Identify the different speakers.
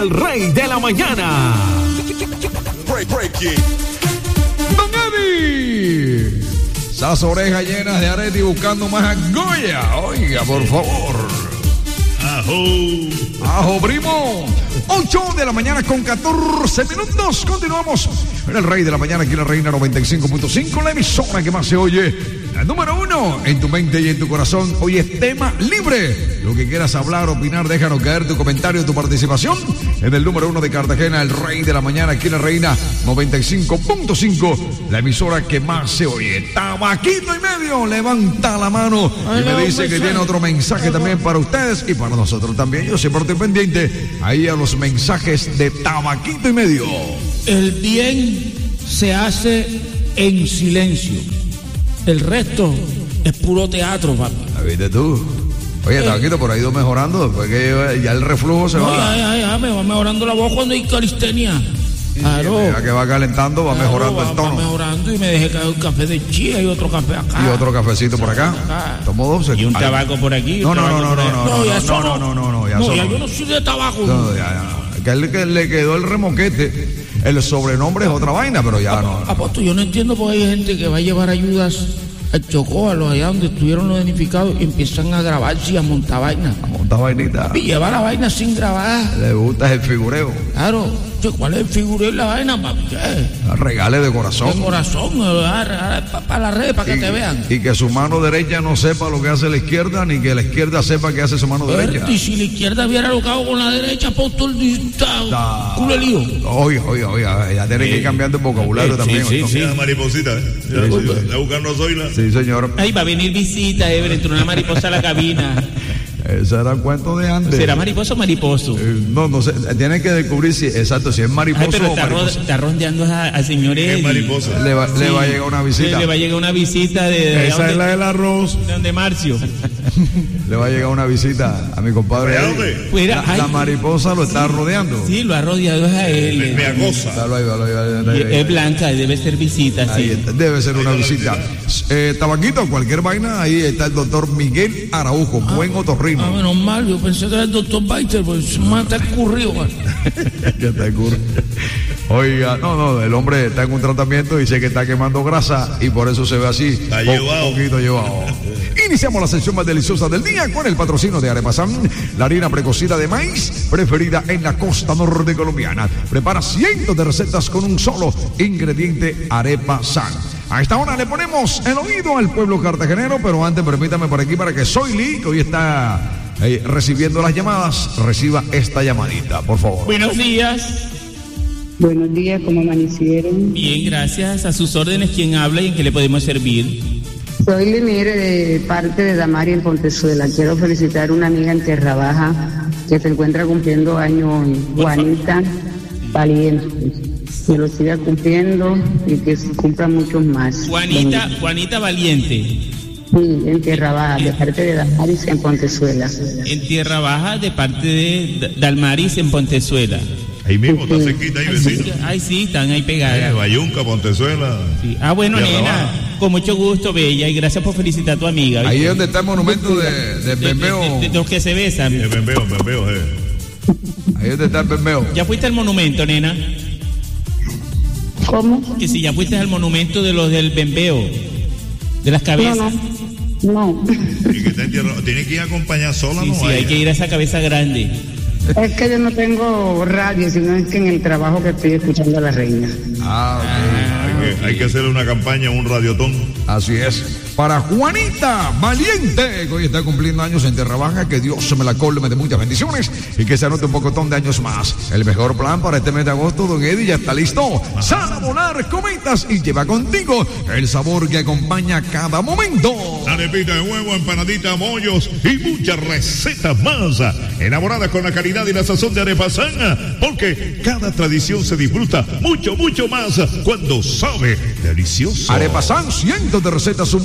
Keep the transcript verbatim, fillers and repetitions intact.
Speaker 1: el rey de la mañana.
Speaker 2: Don Eddie. Esas orejas llenas de arete y buscando más Goya. Oiga, por favor.
Speaker 3: Ajo.
Speaker 2: Ajo, primo. ocho de la mañana con catorce minutos. Continuamos en el Rey de la Mañana, aquí en la Reina noventa y cinco punto cinco, la emisora que más se oye. La número uno en tu mente y en tu corazón. Hoy es tema libre. Lo que quieras hablar, opinar, déjanos caer tu comentario, tu participación en el número uno de Cartagena, el Rey de la Mañana, aquí en la Reina noventa y cinco punto cinco, la emisora que más se oye. Tabaquito y medio, levanta la mano y me dice que tiene otro mensaje también para ustedes y para nosotros también. Yo siempre estoy pendiente ahí a los mensajes de Tabaquito y medio.
Speaker 4: El bien se hace en silencio. El resto es puro teatro, papi.
Speaker 2: ¿Viste tú? Oye, eh. Tabaquito, por ahí ido mejorando, después que ya el reflujo se
Speaker 4: no,
Speaker 2: va.
Speaker 4: Ya, ya, ya, me va mejorando la voz cuando hay calistenia. Claro.
Speaker 2: Ya que va calentando, va claro, mejorando
Speaker 4: va,
Speaker 2: el tono.
Speaker 4: Va mejorando y me dejé caer un café de chía y otro café acá.
Speaker 2: Y otro cafecito por acá. acá. Tomo dos.
Speaker 4: Y un tabaco por aquí.
Speaker 2: No, no, no, no, no, no, no,
Speaker 4: ya
Speaker 2: no, no, no, no, no, ya,
Speaker 4: no, ya yo no soy de tabaco.
Speaker 2: No, ya, ya. Que él que le quedó el remoquete. El sobrenombre es otra vaina, pero ya
Speaker 4: Ap
Speaker 2: no.
Speaker 4: Aposto, yo no entiendo por qué hay gente que va a llevar ayudas al Chocó, a los allá donde estuvieron los danificados y empiezan a grabarse y a montar vaina.
Speaker 2: A montar vainita.
Speaker 4: Y llevar la vaina sin grabar.
Speaker 2: Le gusta el figureo.
Speaker 4: Claro. ¿Cuál es el figureo y la vaina, papi? ¿Qué?
Speaker 2: Regale de corazón.
Speaker 4: De corazón, para pa la red, para que te vean.
Speaker 2: Y que su mano derecha no sepa lo que hace la izquierda, ni que la izquierda sepa que hace su mano
Speaker 4: Pero,
Speaker 2: derecha.
Speaker 4: Y si la izquierda hubiera locado con la derecha, pues todo el está culo lío.
Speaker 2: Oiga, oiga, oiga, ya tiene que ir cambiando el vocabulario
Speaker 3: sí,
Speaker 2: también.
Speaker 3: Sí, sí,
Speaker 2: sí.
Speaker 3: Una mariposita, ¿eh? Sí, sí, está buscando Zoila.
Speaker 2: Sí, señor.
Speaker 4: Ahí va a venir visita, Ever, entró una mariposa a la cabina.
Speaker 2: Ese era el cuento de antes.
Speaker 4: ¿Será mariposo o mariposo?
Speaker 2: Eh, no, no sé. Tienen que descubrir si, exacto, si es mariposo.
Speaker 4: Ay, pero
Speaker 2: o
Speaker 4: está,
Speaker 2: mariposo.
Speaker 4: Ro está rondeando a, a señores.
Speaker 3: Es mariposa.
Speaker 2: Le va, sí. le va a llegar una visita.
Speaker 4: Le, le va a llegar una visita de. de
Speaker 2: Esa
Speaker 4: donde,
Speaker 2: es la del arroz.
Speaker 4: De donde Marcio.
Speaker 2: Le va a llegar una visita a mi compadre.
Speaker 4: Fuera,
Speaker 2: la, la mariposa lo está
Speaker 4: sí,
Speaker 2: rodeando.
Speaker 4: Sí, lo ha rodeado a él.
Speaker 3: Me, me acosa.
Speaker 2: Dalo ahí, dalo ahí, dalo ahí, ahí,
Speaker 4: es blanca, debe ser visita, sí.
Speaker 2: Ahí, debe ser una visita. Eh, Tabaquito, cualquier vaina, ahí está el doctor Miguel Araujo, ah, buen otorrino.
Speaker 4: Ah, menos mal, yo pensé que era el doctor Baiter, pues más está escurrido.
Speaker 2: Ya está escurrido. Oiga, no, no, el hombre está en un tratamiento y dice que está quemando grasa y por eso se ve así.
Speaker 3: Está
Speaker 2: po
Speaker 3: llevado.
Speaker 2: poquito llevado. Iniciamos la sección más deliciosa del día con el patrocinio de Arepasán, la harina precocida de maíz preferida en la costa norte colombiana. Prepara cientos de recetas con un solo ingrediente, Arepasán. A esta hora le ponemos el oído al pueblo cartagenero, pero antes permítame por aquí para que Zoili, que hoy está eh, recibiendo las llamadas, reciba esta llamadita, por favor.
Speaker 4: Buenos días.
Speaker 5: Buenos días, ¿cómo amanecieron?
Speaker 4: Bien, gracias. A sus órdenes, ¿quién habla y en qué le podemos servir?
Speaker 5: Soy Lemire de parte de Damari en Pontezuela. Quiero felicitar a una amiga en Tierra Baja que se encuentra cumpliendo años, Juanita Valiente. Que lo siga cumpliendo y que cumpla muchos más.
Speaker 4: Juanita, Juanita Valiente.
Speaker 5: Sí, en Tierra Baja, de parte de Dalmaris en Pontezuela.
Speaker 4: En Tierra Baja, de parte de Dalmaris en Pontezuela.
Speaker 3: Ahí mismo, está cerquita, ahí vecino.
Speaker 4: Ay, sí, están ahí pegadas.
Speaker 3: Bayunca, Pontezuela.
Speaker 4: Sí. Ah, bueno, nena, Baja. Con mucho gusto, bella, y gracias por felicitar a tu amiga.
Speaker 2: ¿Ahí es donde está el monumento de, de Bembeo?
Speaker 4: De, de, de, de los que se besan.
Speaker 3: Sí, el Bembeo, Bembeo, eh.
Speaker 2: Ahí es donde está el Bembeo.
Speaker 4: ¿Ya fuiste al monumento, nena?
Speaker 5: ¿Cómo?
Speaker 4: Que si ya fuiste al monumento de los del Bembeo, de las cabezas.
Speaker 5: No, no. no.
Speaker 3: Y que está en tierra, tiene que ir a acompañar sola,
Speaker 4: sí,
Speaker 3: ¿no?
Speaker 4: Sí, hay que ir a esa cabeza grande.
Speaker 5: Es que yo no tengo radio, sino es que en el trabajo que estoy escuchando a la reina.
Speaker 2: Ah, ok.
Speaker 3: Ah, hay, que, hay que hacerle una campaña, un radiotón.
Speaker 2: Así es. Para Juanita Valiente, que hoy está cumpliendo años en Tierra Baja, que Dios se me la colme de muchas bendiciones y que se anote un pocotón de años más. El mejor plan para este mes de agosto, don Eddie, ya está listo. Sal a volar cometas y lleva contigo el sabor que acompaña cada momento.
Speaker 3: Arepita de huevo, empanadita, mollos y muchas recetas más. Elaboradas con la calidad y la sazón de Arepasán, porque cada tradición se disfruta mucho, mucho más cuando sabe delicioso.
Speaker 2: Arepasán, cientos de recetas